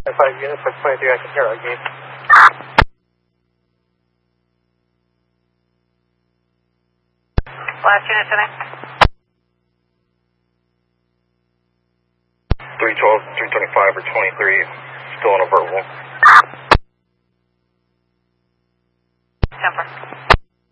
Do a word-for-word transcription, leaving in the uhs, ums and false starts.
five units, six twenty-three, I can hear our game. Last unit tonight. three twelve, three twenty-five or twenty-three, still on a verbal.